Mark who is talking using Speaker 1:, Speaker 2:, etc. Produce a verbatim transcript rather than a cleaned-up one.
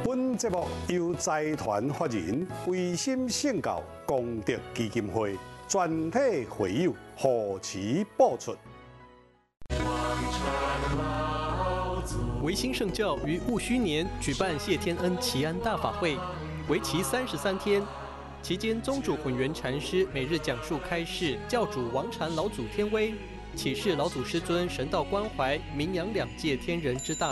Speaker 1: 本节目由财团法人维心圣教功德基金会全体会友护持播出。
Speaker 2: 维新圣教于戊戌年举办谢天恩祈安大法会，为期三十三天。期间，宗主混元禅师每日讲述开示教主王禅老祖天威，启示老祖师尊神道关怀，名扬两界天人之大。